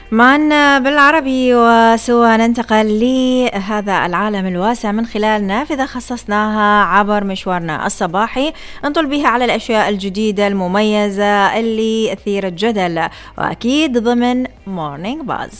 معنا بالعربي، وسوى ننتقل لهذا العالم الواسع من خلال نافذة خصصناها عبر مشوارنا الصباحي نطل بها على الأشياء الجديدة المميزة اللي أثيرت جدل، وأكيد ضمن مورنينج باز.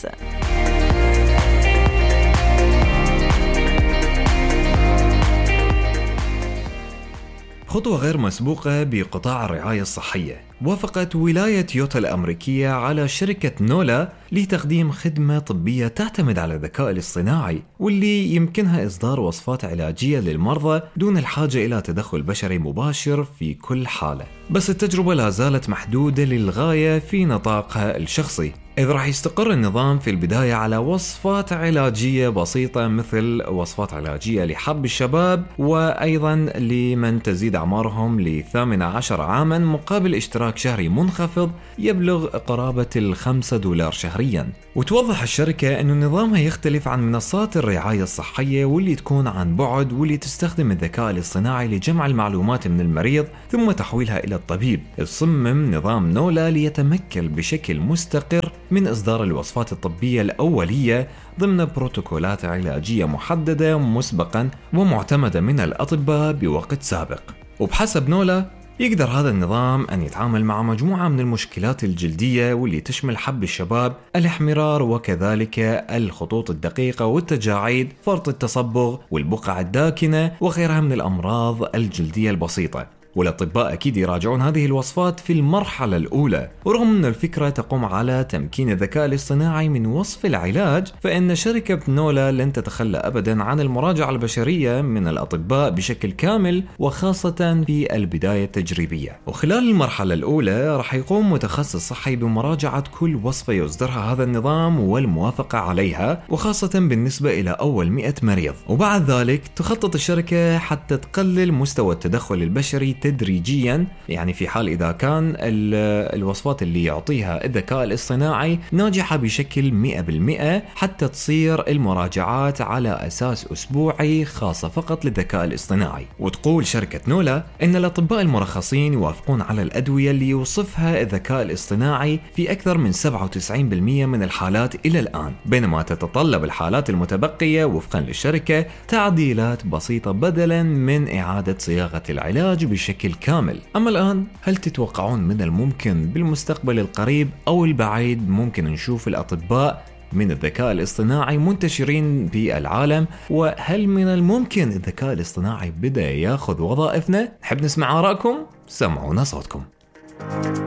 خطوة غير مسبوقة بقطاع الرعاية الصحية. وافقت ولاية يوتا الأمريكية على شركة نولا لتقديم خدمة طبية تعتمد على الذكاء الاصطناعي، واللي يمكنها إصدار وصفات علاجية للمرضى دون الحاجة إلى تدخل بشري مباشر في كل حالة. بس التجربة لا زالت محدودة للغاية في نطاقها الشخصي، إذ راح يستقر النظام في البداية على وصفات علاجية بسيطة، مثل وصفات علاجية لحب الشباب وأيضا لمن تزيد أعمارهم ل18 عاما، مقابل اشتراك شهري منخفض يبلغ قرابة $5 شهريا. وتوضح الشركة أن نظامها يختلف عن منصات الرعاية الصحية واللي تكون عن بعد، واللي تستخدم الذكاء الاصطناعي لجمع المعلومات من المريض ثم تحويلها إلى الطبيب. صمم نظام نولا ليتمكن بشكل مستقر من إصدار الوصفات الطبية الأولية ضمن بروتوكولات علاجية محددة مسبقا ومعتمدة من الأطباء بوقت سابق. وبحسب نولا يقدر هذا النظام أن يتعامل مع مجموعة من المشكلات الجلدية، واللي تشمل حب الشباب، الاحمرار، وكذلك الخطوط الدقيقة والتجاعيد، فرط التصبغ والبقع الداكنة، وغيرها من الأمراض الجلدية البسيطة. والأطباء أكيد يراجعون هذه الوصفات في المرحلة الأولى. ورغم أن الفكرة تقوم على تمكين الذكاء الاصطناعي من وصف العلاج، فإن شركة نولا لن تتخلى أبدا عن المراجعة البشرية من الأطباء بشكل كامل، وخاصة في البداية التجريبية. وخلال المرحلة الأولى راح يقوم متخصص صحي بمراجعة كل وصفة يصدرها هذا النظام والموافقة عليها، وخاصة بالنسبة إلى أول 100 مريض. وبعد ذلك تخطط الشركة حتى تقلل مستوى التدخل البشري تدريجيا، يعني في حال إذا كان الوصفات اللي يعطيها الذكاء الاصطناعي ناجحة بشكل 100%، حتى تصير المراجعات على أساس أسبوعي خاصة فقط للذكاء الاصطناعي. وتقول شركة نولا إن الأطباء المرخصين يوافقون على الأدوية اللي يوصفها الذكاء الاصطناعي في أكثر من 97% من الحالات إلى الآن، بينما تتطلب الحالات المتبقية وفقا للشركة تعديلات بسيطة بدلا من إعادة صياغة العلاج بشكل كامل. أما الآن، هل تتوقعون من الممكن بالمستقبل القريب أو البعيد ممكن نشوف الأطباء من الذكاء الاصطناعي منتشرين بالعالم؟ وهل من الممكن الذكاء الاصطناعي بدأ ياخذ وظائفنا؟ نحب نسمع آراءكم، سمعونا صوتكم.